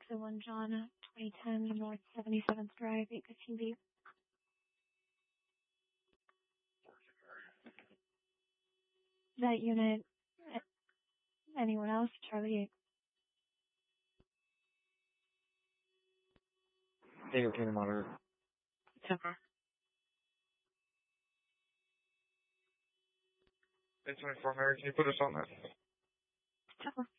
1 John, 2010 North 77th Drive, 815B. That unit, anyone else? Charlie 8. Hey, okay, monitor. 10-4. 824, Mary, can you put us on that? 10-4.